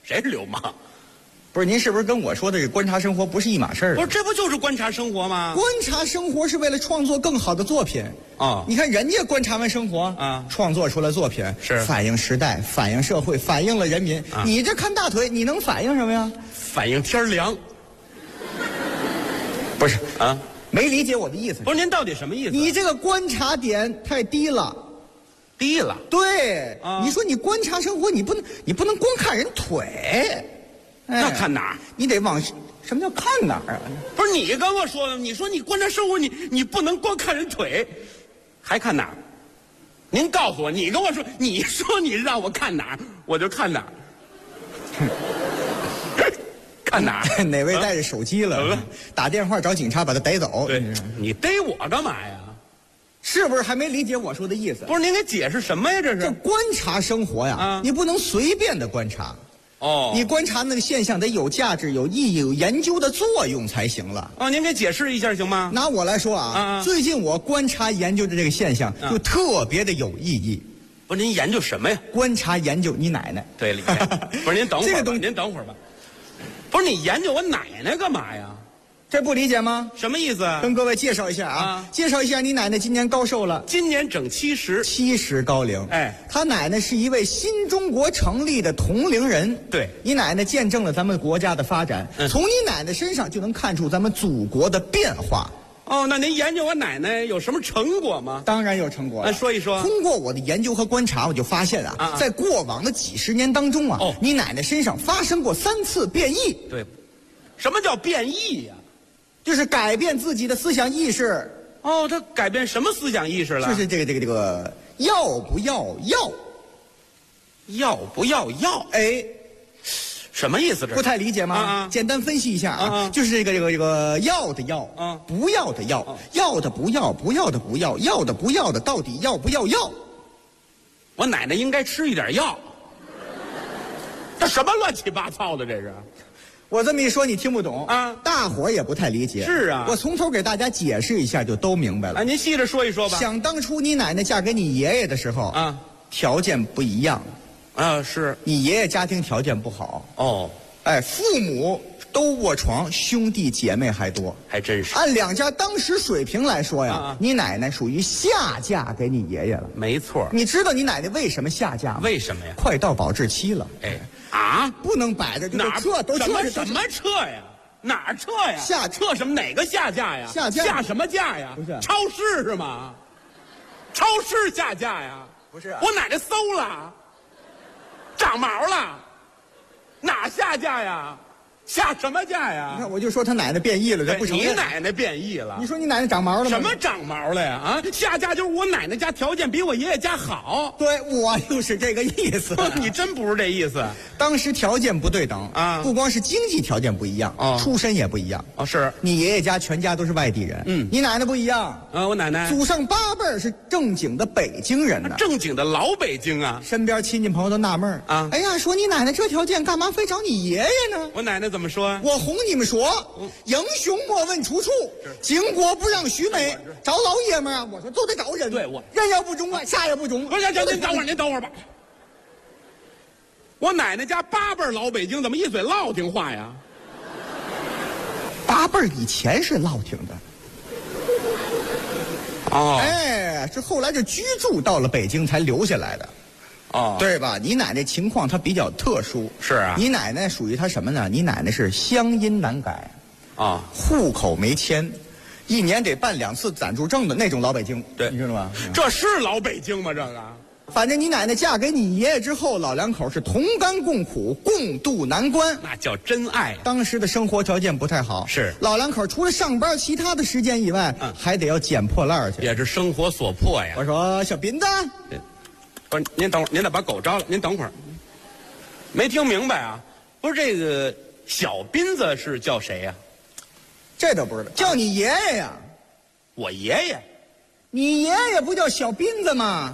谁是流氓？ 不是，您是不是跟我说的这观察生活不是一码事儿？ 不是，这不就是观察生活吗？ 观察生活是为了创作更好的作品啊！ 你看人家观察完生活啊， 创作出来作品是反映时代、反映社会、反映了人民。你这看大腿，你能反映什么呀？ 反映天凉。 不是啊， 没理解我的意思。 不是，您到底什么意思？ 你这个观察点太低了。 低了。 对， 你说你观察生活，你不能光看人腿。 那看哪儿？ 你得往什么叫看哪儿啊？ 不是你跟我说的，你说你观察生活，你不能光看人腿，还看哪儿？您告诉我，你跟我说，你说你让我看哪儿，我就看哪儿。看哪儿？ 哪位带着手机了？打电话找警察把他逮走。 对，你逮我干嘛呀？ 是不是还没理解我说的意思？ 不是，您给解释什么呀？这是观察生活呀，你不能随便的观察。你观察那个现象得有价值、有意义、有研究的作用才行了。 您给解释一下行吗？ 拿我来说最近我观察研究的这个现象就特别的有意义。 不是，您研究什么呀？ 观察研究你奶奶。 对了，不是您等会儿吧，这个东西您等会儿吧。不是你研究我奶奶干嘛呀？ 这不理解吗？ 什么意思？ 跟各位介绍一下介绍一下你奶奶今年高寿了？ 今年整70 高龄。她奶奶是一位新中国成立的同龄人。 对， 你奶奶见证了咱们国家的发展，从你奶奶身上就能看出咱们祖国的变化。 那您研究我奶奶有什么成果吗？ 当然有成果了。 说一说。 通过我的研究和观察，我就发现在过往的几十年当中你奶奶身上发生过3次变异。 对，什么叫变异呀？ 就是改变自己的思想意识。 他改变什么思想意识了？ 就是这个要不要要？ 要不要要？什么意思？ 不太理解吗？简单分析一下就是这个要的要，不要的要，要的不要，不要的不要，要的不要的到底要不要要？ 我奶奶应该吃一点药。这什么乱七八糟的这是？ 我这么一说你听不懂大伙儿也不太理解。 是我从头给大家解释一下就都明白了。 您细着说一说吧。 想当初你奶奶嫁给你爷爷的时候条件不一样。 是你爷爷家庭条件不好。父母都卧床，兄弟姐妹还多， 还真是。 按两家当时水平来说呀，你奶奶属于下嫁给你爷爷了。 没错。 你知道你奶奶为什么下嫁吗？ 为什么呀？ 快到保质期了。不能摆着就撤，都撤什么撤呀？哪儿撤呀？撤什么？哪个下架呀？ 下什么架呀？ 不是超市是吗？超市下架呀？ 不是。 我奶奶馊了，长毛了，哪下架呀？下什么架呀？ 你看，我就说他奶奶变异了，这不成。 你奶奶变异了？ 你说你奶奶长毛了吗？ 什么长毛了呀？下架就是我奶奶家条件比我爷爷家好。 对，我就是这个意思。 你真不是这意思。 当时条件不对等不光是经济条件不一样出身也不一样是你爷爷家全家都是外地人你奶奶不一样我奶奶祖上8辈是正经的北京人呢， 正经的老北京啊。 身边亲戚朋友都纳闷哎呀，说你奶奶这条件干嘛非找你爷爷呢？ 我奶奶怎么说？ 我哄你们说英雄莫问出处，经国不让须眉，找老爷们我说都得找人。 对， 人要不中啥也不中。 不是，您等会儿吧。我奶奶家8辈老北京，怎么一嘴烙挺话呀 ？8辈以前是烙挺的。是后来就居住到了北京才留下来的。对吧？你奶奶情况她比较特殊。 是啊。 你奶奶属于她什么呢？你奶奶是乡音难改。户口没迁，1年得办2次暂住证的那种老北京。 对， 你知道吗？ 这是老北京吗？这个。 反正你奶奶嫁给你爷爷之后，老两口是同甘共苦，共度难关， 那叫真爱。 当时的生活条件不太好， 是老两口除了上班，其他的时间以外，还得要捡破烂去， 也是生活所迫呀。 我说小斌子， 不是您等会儿，您得把狗招了，您等会儿，没听明白啊？不是这个小斌子是叫谁呀？ 这都不知道，叫你爷爷呀。 我爷爷？ 你爷爷不叫小斌子吗？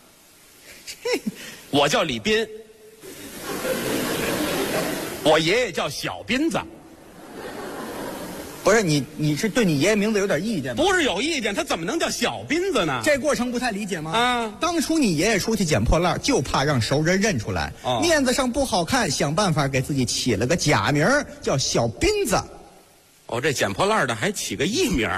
我叫李斌，我爷爷叫小斌子。 不是你是对你爷爷名字有点意见吗？ 不是有意见，他怎么能叫小斌子呢？ 这过程不太理解吗？ 啊， 当初你爷爷出去捡破烂，就怕让熟人认出来，面子上不好看，想办法给自己起了个假名，叫小斌子。 哦，这捡破烂的还起个艺名。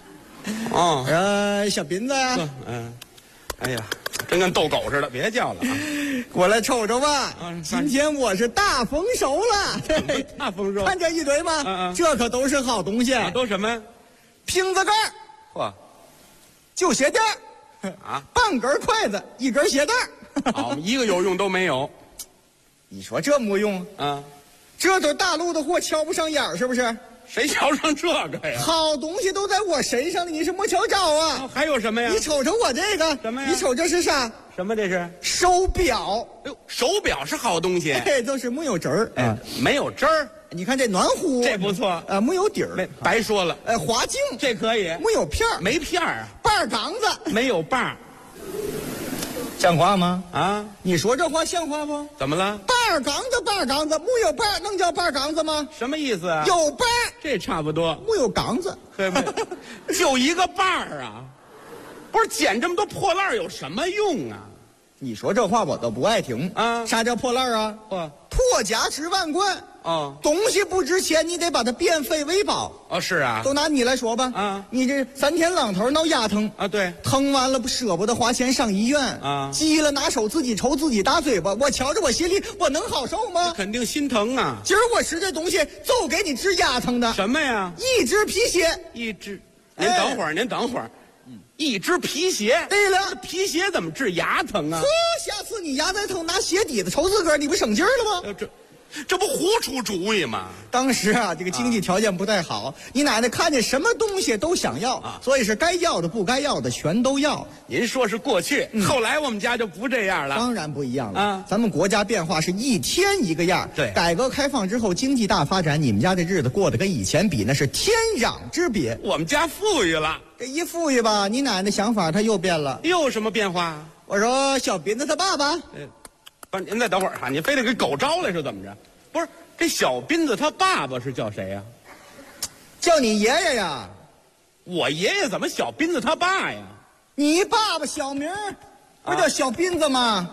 小斌子呀， 哎呀，真跟逗狗似的，别叫了啊！ 过来瞅瞅吧，今天我是大丰收了。 大丰收， 看这一堆吗？这可都是好东西。 都什么？ 瓶子盖， 嚯， 旧鞋垫啊， 半根筷子，一根鞋带。 好，一个有用都没有。 你说这没用啊？ 这都大陆的货，瞧不上眼儿，是不是？ 谁瞧上这个呀？ 好东西都在我身上呢，你是没瞧着啊？ 还有什么呀？ 你瞅瞅我这个什么呀？ 你瞅这是啥？ 什么这是？ 手表。 哎呦，手表是好东西， 都是没有针儿， 没有针儿。 你看这暖壶， 这不错啊，没有底儿， 白说了。 滑镜， 这可以， 没有片儿， 没片儿啊。 把杠子， 没有把儿， 像话吗？ 啊， 你说这话像话不？ 怎么了？ 把杠子，没有把能叫把杠子吗？ 什么意思啊？ 有把， 这差不多。 没有杠子， 对不对？就一个把儿啊，不是捡这么多破烂有什么用啊？ 你说这话我都不爱听啊！ 啥叫破烂啊？破家值万贯哦， 东西不值钱，你得把它变废为宝。 哦，是啊， 都拿你来说吧， 啊， 你这3天2头闹牙疼啊，对， 疼完了不舍不得花钱上医院啊， 急了拿手自己抽自己大嘴巴，我瞧着我心里我能好受吗？ 肯定心疼啊！ 今儿我吃这东西就给你治牙疼的。 什么呀？ 一只皮鞋， 您等会儿，您等会儿。一只皮鞋。 对了， 皮鞋怎么治牙疼啊？ 下次你牙再疼，拿鞋底子抽自个儿，你不省劲儿了吗？ 这不胡出主意吗？ 当时啊，这个经济条件不太好，你奶奶看见什么东西都想要，所以是该要的不该要的全都要。 您说是过去，后来我们家就不这样了。 当然不一样了啊！ 咱们国家变化是一天一个样。 对， 改革开放之后，经济大发展，你们家这日子过得跟以前比那是天壤之别。 我们家富裕了， 这一富裕吧，你奶奶想法她又变了。 又有什么变化？ 我说小斌子他爸爸， 不是您再等会儿哈，您非得给狗招来是怎么着？不是，这小斌子他爸爸是叫谁呀？ 叫你爷爷呀。 我爷爷怎么小斌子他爸呀？ 你爸爸小名不叫小斌子吗？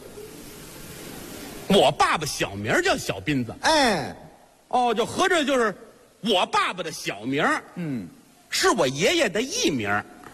我爸爸小名叫小斌子。 哎， 哦，就合着就是我爸爸的小名，是我爷爷的艺名。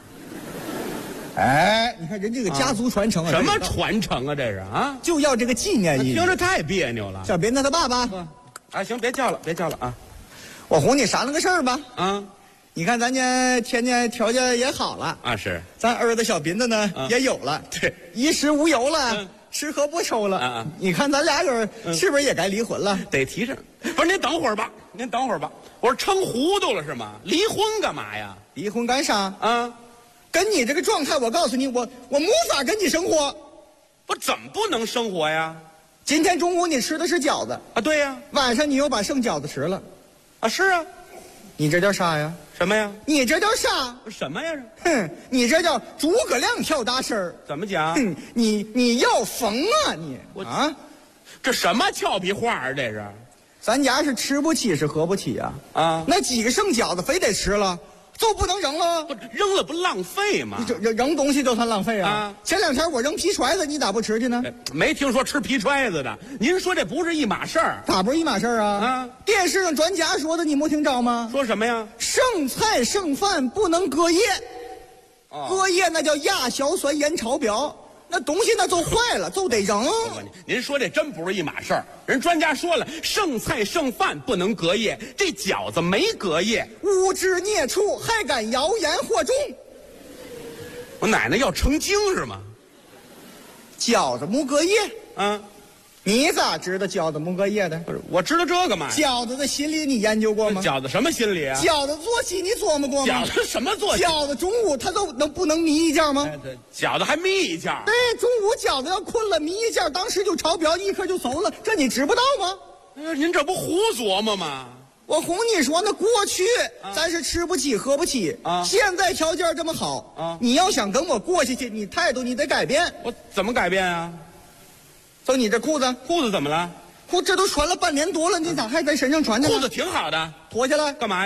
哎，你看人这个家族传承啊， 什么传承啊？这是啊， 就要这个纪念意义。 听着太别扭了。 小斌子他爸爸， 啊，行，别叫了啊。 我哄你商量个事儿吧。 啊， 你看咱家天天条件也好了啊，是。 咱儿子小斌子呢也有了， 对， 衣食无忧了，吃喝不愁了。你看咱俩人是不是也该离婚了？ 得提上。不是，您等会儿吧。我说撑糊涂了是吗？离婚干嘛呀？ 离婚干啥啊？ 跟你这个状态，我告诉你，我无法跟你生活。 我怎么不能生活呀？ 今天中午你吃的是饺子啊？对呀。 晚上你又把剩饺子吃了啊？是啊。 你这叫啥呀？ 什么呀？ 你这叫啥？ 什么呀？ 哼，你这叫诸葛亮跳大神儿。 怎么讲？ 哼，你要疯啊你！啊， 这什么俏皮话啊？这是， 咱家是吃不起是喝不起啊！ 啊， 那几个剩饺子非得吃了。就不能扔了？ 不扔了不浪费吗？ 你扔东西就算浪费啊！前2天我扔皮揣子，你咋不吃去呢？ 没听说吃皮揣子的。您说这不是一码事儿？ 咋不是一码事儿啊？电视上专家说的，你没听着吗？ 说什么呀？ 剩菜剩饭不能隔夜，隔夜那叫亚硝酸盐超标。那东西那就坏了，就得扔。 您说这真不是一码事儿。人专家说了，剩菜剩饭不能隔夜，这饺子没隔夜， 污汁孽畜还敢谣言惑众。 我奶奶要成精是吗？ 饺子没隔夜啊？ 你咋知道饺子没隔夜的？ 不是，我知道这个嘛。 饺子的心理你研究过吗？ 饺子什么心理啊？ 饺子作息你琢磨过吗？ 饺子什么作息？ 饺子中午他都不能眯一觉吗？ 饺子还眯一觉？ 对，中午饺子要困了眯一觉，当时就超标，立刻就馊了，这你知不道吗？ 您这不胡琢磨吗？ 我哄你说，那过去咱是吃不起喝不起啊，现在条件这么好啊，你要想跟我过下去，你态度你得改变。 我怎么改变啊？ 就你这裤子怎么了？ 这都穿了半年多了，你咋还在身上穿着呢？ 裤子挺好的， 脱下来干嘛呀？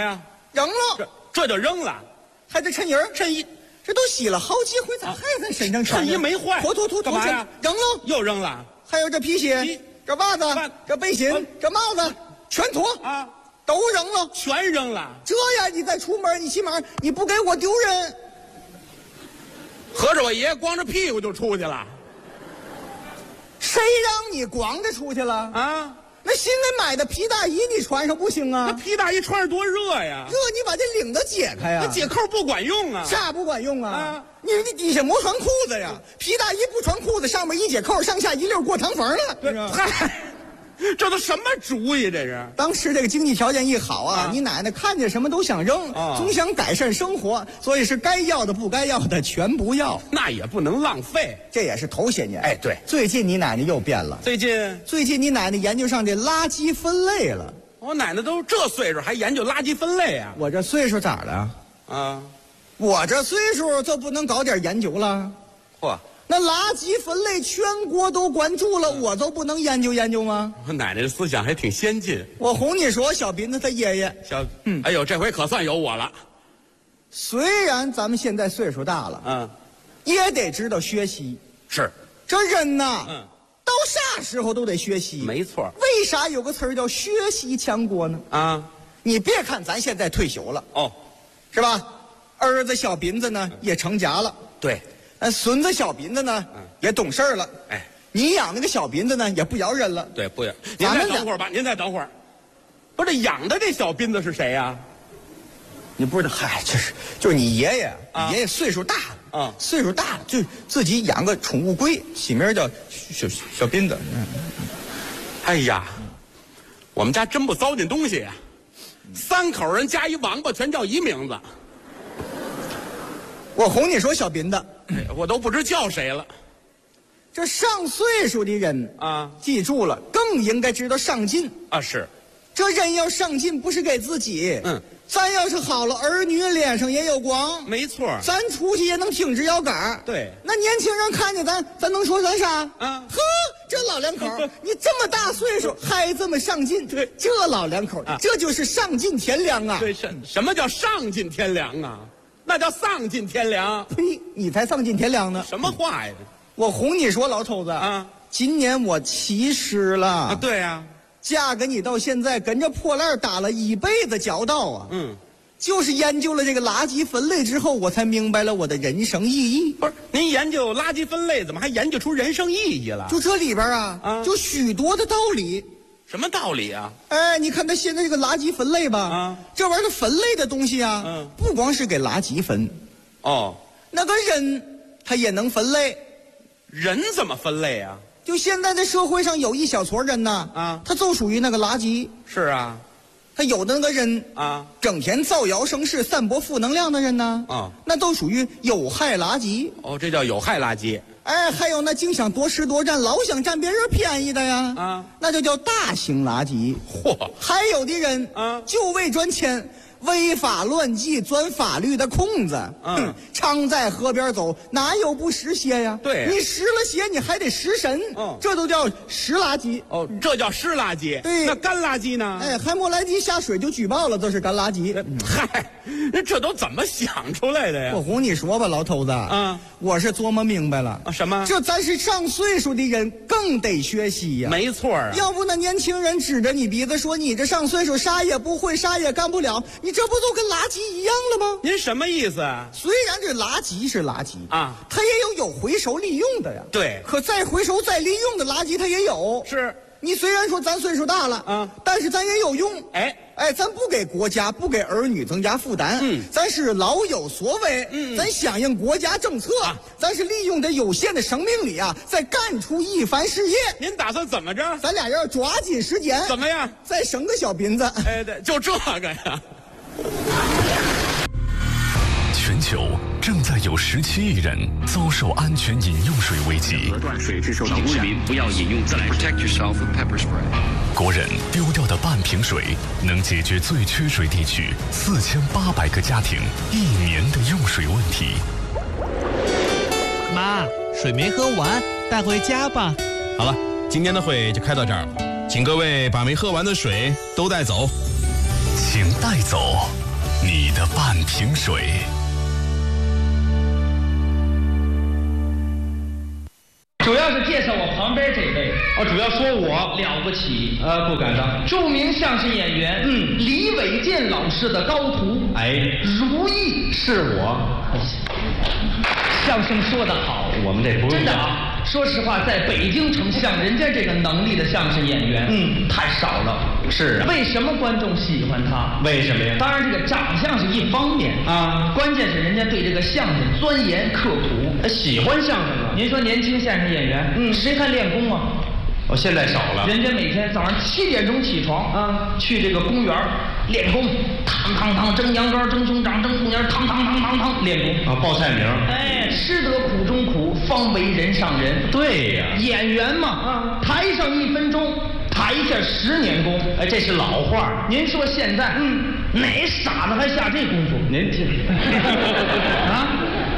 扔了， 这就扔了， 还得衬衣儿， 衬衣这都洗了好几回，咋还在身上穿？ 衬衣没坏， 脱， 干嘛呀？ 扔了， 又扔了。 还有这皮鞋、这袜子、这背心、这帽子，全脱啊， 都扔了， 全扔了。 这样你再出门，你起码你不给我丢人。 合着我爷爷光着屁股就出去了。 谁让你光着出去了啊？ 那新的买的皮大衣你穿上不行啊？ 那皮大衣穿着多热呀！ 热，你把这领子解开呀！ 那解扣不管用啊！ 啥不管用啊？你底下没穿裤子呀？皮大衣不穿裤子，上面一解扣，上下一溜过堂缝了。 嗨，这都什么主意？这是当时这个经济条件一好啊，你奶奶看见什么都想扔，总想改善生活，所以是该要的不该要的全不要。 那也不能浪费， 这也是头些年。 哎，对， 最近你奶奶又变了。最近你奶奶研究上这垃圾分类了。 我奶奶都这岁数还研究垃圾分类啊？ 我这岁数咋了？ 啊， 我这岁数就不能搞点研究了？ 嚯！ 那垃圾分类全国都关注了，我就不能研究研究吗？ 我奶奶的思想还挺先进。 我哄你说，小斌子他爷爷哎呦，这回可算有我了。 虽然咱们现在岁数大了，也得知道学习。 是， 这人呐，到啥时候都得学习。 没错。 为啥有个词儿叫学习强国呢？啊，你别看咱现在退休了，是吧？儿子小斌子呢也成家了， 对。 孙子小斌子呢，也懂事了。哎，你养那个小斌子呢，也不摇人了。 对，不摇。您再等会儿吧，您再等会儿。不是这养的这小斌子是谁呀？ 你不知道？嗨，就是你爷爷，你爷爷岁数大了，岁数大了，就自己养个宠物龟，起名叫小斌子。 哎呀，我们家真不糟践东西呀，3口人加一王八，全叫一名字。 我哄你说，小斌子。 我都不知叫谁了。 这上岁数的人啊，记住了，更应该知道上进啊。是， 这人要上进，不是给自己。咱要是好了，儿女脸上也有光。 没错， 咱出去也能挺直腰杆。 对， 那年轻人看见咱能说咱啥？呵，这老两口，你这么大岁数还这么上进，对，这老两口，这就是丧尽天良啊！ 对，什么叫丧尽天良啊？那叫丧尽天良。 呸！你才丧尽天良呢！ 什么话呀？ 我哄你说，老头子啊，今年我70了啊。 对呀， 嫁给你到现在，跟着破烂打了一辈子交道啊。就是研究了这个垃圾分类之后，我才明白了我的人生意义。 不是，您研究垃圾分类，怎么还研究出人生意义了？ 就这里边啊，就许多的道理。 什么道理啊？ 哎，你看他现在这个垃圾分类吧，这玩意儿分类的东西啊，不光是给垃圾分，那个人他也能分类。 人怎么分类啊？ 就现在这社会上有一小撮人呐，他就属于那个垃圾。 是啊， 他有的那个人啊，整天造谣生事、散播负能量的人呢，那都属于有害垃圾。 这叫有害垃圾。 哎，还有那净想多吃多占，老想占别人便宜的呀，那就叫大型垃圾。 嚯！ 还有的人就为赚钱，违法乱纪，钻法律的空子。常在河边走，哪有不湿鞋呀？ 对， 你湿了鞋，你还得湿身。这都叫湿垃圾。 这叫湿垃圾。 对， 那干垃圾呢？ 哎，还没来及下水就举报了，这是干垃圾。 嗨，这都怎么想出来的呀？ 我哄你说吧，老头子。我是琢磨明白了。 什么？ 这咱是上岁数的人，更得学习呀。 没错啊。 要不那年轻人指着你鼻子说你这上岁数啥也不会，啥也干不了，你这不都跟垃圾一样了吗？ 您什么意思啊？ 虽然这垃圾是垃圾啊， 它也有回收利用的呀。 对。 可再回收再利用的垃圾它也有。 是。 你虽然说咱岁数大了但是咱也有用。哎，咱不给国家不给儿女增加负担。咱是老有所为。咱响应国家政策。咱是利用这有限的生命力啊，再干出一番事业。 您打算怎么着？ 咱俩要抓紧时间。 怎么样？ 再生个小斌子。 哎，对，就这个呀。 全球正在有17亿人遭受安全饮用水危机。 断水质受到污染，不要饮用自来水。Protect yourself with pepper spray。 国人丢掉的半瓶水，能解决最缺水地区4800个家庭1年的用水问题。 妈，水没喝完，带回家吧。 好了，今天的会就开到这儿了，请各位把没喝完的水都带走。 请带走你的半瓶水。 主要是介绍我旁边这位， 主要说我了不起， 不敢当。 著名相声演员，李伟健老师的高徒，如意是我。 相声说得好， 我们这不用真的啊。说实话，在北京城像人家这个能力的相声演员，太少了。 是啊。 为什么观众喜欢他？ 为什么呀？ 当然，这个长相是一方面啊，关键是人家对这个相声钻研刻苦， 喜欢相声啊。 您说年轻相声演员，谁还练功啊？ 我现在少了。 人家每天早上7点钟起床啊，去这个公园练功，汤蒸羊羔，蒸熊掌，蒸红眼，汤练功啊，报菜名。 吃得苦中苦，方为人上人。 对呀， 演员嘛，台上1分钟，台下10年功。 这是老话。 您说现在，哪傻子还下这功夫？ 您听啊，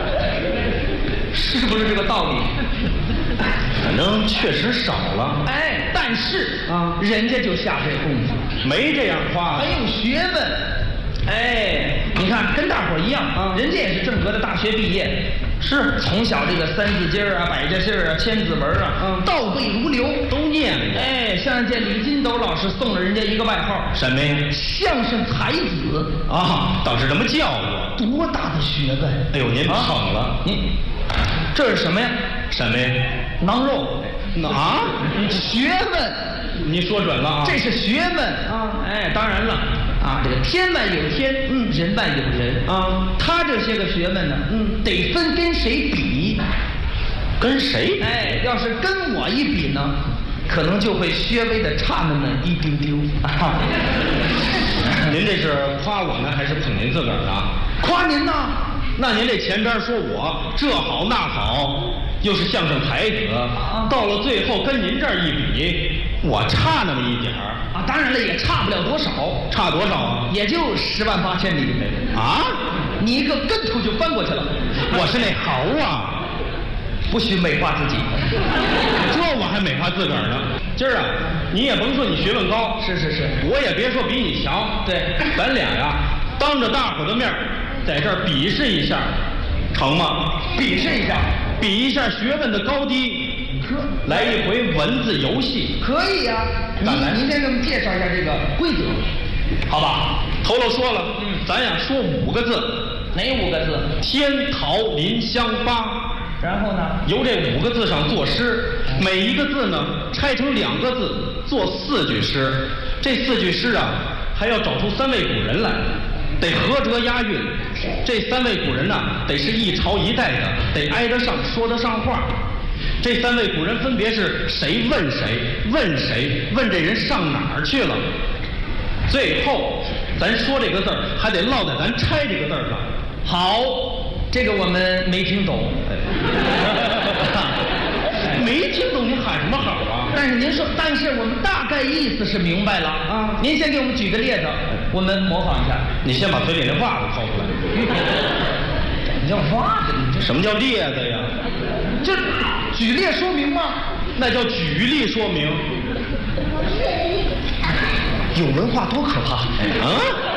是不是这个道理？ 反正确实少了。 但是人家就下这功夫， 没这样夸， 很有学问。你看跟大伙儿一样，人家也是正格的大学毕业，是从小这个3字经啊、百家姓啊、千字文啊，倒背如流， 都念过。 像这李金斗老师送了人家一个外号， 什么呀？ 相声才子啊，倒是这么叫我， 多大的学问！ 哎呦，您捧了。 您这是什么呀？ 什么呀？ 囊肉啊？ 学问， 你说准了啊！ 这是学问啊！当然了啊，这个天外有天，人外有人啊。他这些个学问呢，得分跟谁比。 跟谁？ 要是跟我一比呢，可能就会稍微的差那么一丢丢啊。 您这是夸我呢，还是捧您自个儿呢？ 夸您呢。 那您这前边说我这好那好，又是相声才子，到了最后跟您这儿一比，我差那么一点儿啊。当然了，也差不了多少。 差多少啊？ 也就108000里啊！ 你一个跟头就翻过去了。 我是那猴啊！ 不许美化自己。 这我还美化自个儿呢。今儿啊，你也甭说你学问高， 是， 我也别说比你强。 对， 咱俩呀，当着大伙的面在这儿比试一下，成吗？ 比试一下， 比一下学问的高低，来一回文字游戏。 可以呀。您先给我们介绍一下这个规则，好吧？ 头头说了，咱呀说5个字。 哪5个字？ 天桃林香八。 然后呢？ 由这5个字上作诗，每一个字呢拆成2个字，做4句诗。这4句诗啊，还要找出3位古人来。得合辙押韵，这3位古人呢，得是一朝一代的，得挨得上，说得上话。这3位古人分别是谁问谁，问谁，问这人上哪儿去了。最后，咱说这个字儿，还得落在咱拆这个字儿上。 好，这个我们没听懂。 没听懂，你喊什么好啊？ 但是我们大概意思是明白了啊。您先给我们举个例子，我们模仿一下。 你先把嘴里那袜子掏出来。 你叫袜子？你这什么叫例子呀？ 这举例说明吗？ 那叫举例说明。 有文化多可怕啊！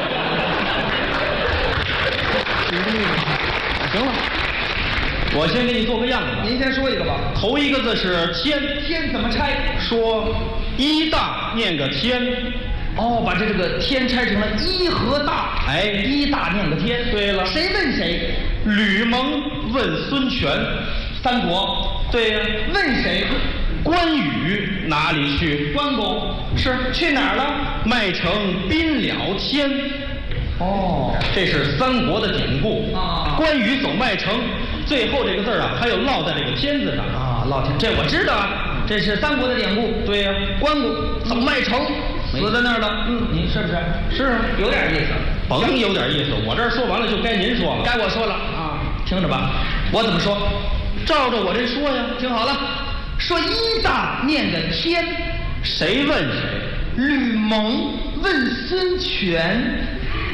行了，我先给你做个样子吧。 您先说一个吧。 头一个字是天， 天怎么拆？ 说一大念个天。 把这个天拆成了一和大。一大念个天。 对了。 谁问谁？ 吕蒙问孙权。 三国。 对呀。 问谁？ 关羽哪里去？ 关公。 是。 去哪儿了？ 麦城宾了天。这是3国的典故啊。关羽走麦城，最后这个字啊，还有落在这个天字上啊。落天，这我知道啊，这是3国的典故。 对呀。 关公走麦城，死在那儿了。您是不是？ 是啊， 有点意思。 甭有点意思，我这儿说完了就该您说了。 该我说了啊，听着吧，我怎么说？ 照着我这说呀。 听好了，说一大念个天， 谁问谁？ 吕蒙问孙权。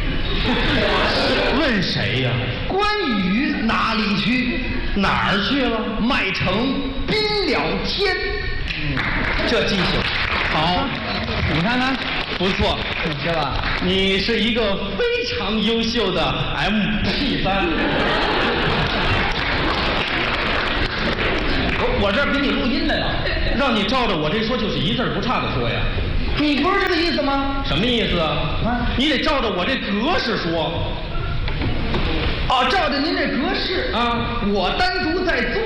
问谁呀？ 关羽哪里去？ 哪儿去了？ 麦城宾了天。这记性好， 你看看。 不错， 是吧？ 你是一个非常优秀的 MP3。 我这儿给你录音来了， 让你照着我这说，就是一字不差的说呀。 你不是这个意思吗？ 什么意思啊？你得照着我这格式说。 哦，照着您这格式啊， 我单独再做